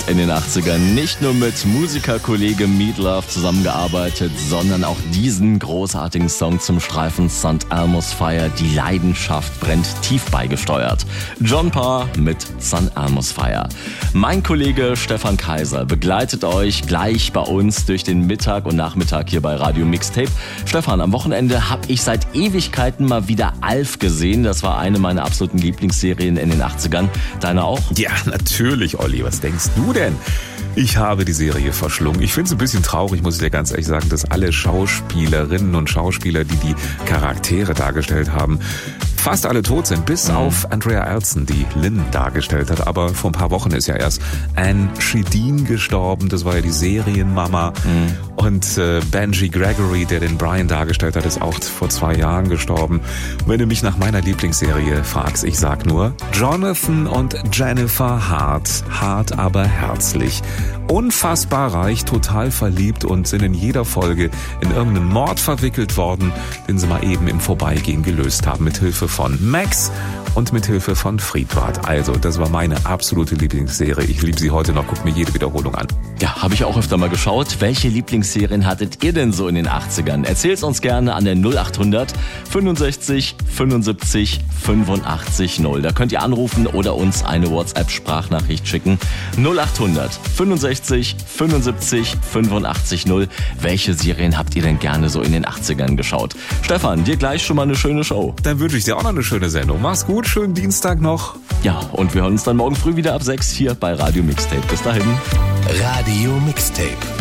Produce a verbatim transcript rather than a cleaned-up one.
in den achtzigern nicht nur mit Musikerkollege Meat Loaf zusammengearbeitet, sondern auch diesen großartigen Song zum Streifen Saint Elmo's Fire, die Leidenschaft brennt, tief beigesteuert. John Parr mit Saint Elmo's Fire. Mein Kollege Stefan Kaiser begleitet euch gleich bei uns durch den Mittag und Nachmittag hier bei Radio Mixtape. Stefan, am Wochenende habe ich seit Ewigkeiten mal wieder Alf gesehen. Das war eine meiner absoluten Lieblingsserien in den achtzigern. Deine auch? Ja, natürlich, Olli. Was denkst du denn? Ich habe die Serie verschlungen. Ich finde es ein bisschen traurig, muss ich dir ganz ehrlich sagen, dass alle Schauspielerinnen und Schauspieler, die die Charaktere dargestellt haben, fast alle tot sind, bis auf Andrea Elson, die Lynn dargestellt hat. Aber vor ein paar Wochen ist ja erst Anne Shedin gestorben. Das war ja die Serienmama. Mhm. Und äh, Benji Gregory, der den Brian dargestellt hat, ist auch vor zwei Jahren gestorben. Wenn du mich nach meiner Lieblingsserie fragst, ich sag nur Jonathan und Jennifer Hart. Hart, aber herzlich. Unfassbar reich, total verliebt und sind in jeder Folge in irgendeinen Mord verwickelt worden, den sie mal eben im Vorbeigehen gelöst haben, mit Hilfe von Max und mit Hilfe von Friedwart. Also, das war meine absolute Lieblingsserie. Ich liebe sie heute noch, guck mir jede Wiederholung an. Ja, habe ich auch öfter mal geschaut. Welche Lieblingsserien hattet ihr denn so in den achtzigern? Erzählt's uns gerne an der null acht hundert fünfundsechzig fünfundsiebzig fünfundachtzig null. Da könnt ihr anrufen oder uns eine WhatsApp-Sprachnachricht schicken. null acht hundert fünfundsechzig fünfundsiebzig fünfundachtzig null. Welche Serien habt ihr denn gerne so in den achtzigern geschaut? Stefan, dir gleich schon mal eine schöne Show. Dann wünsche ich dir auch noch eine schöne Sendung. Mach's gut, schönen Dienstag noch. Ja, und wir hören uns dann morgen früh wieder ab sechs hier bei Radio Mixtape. Bis dahin. Radio Mixtape.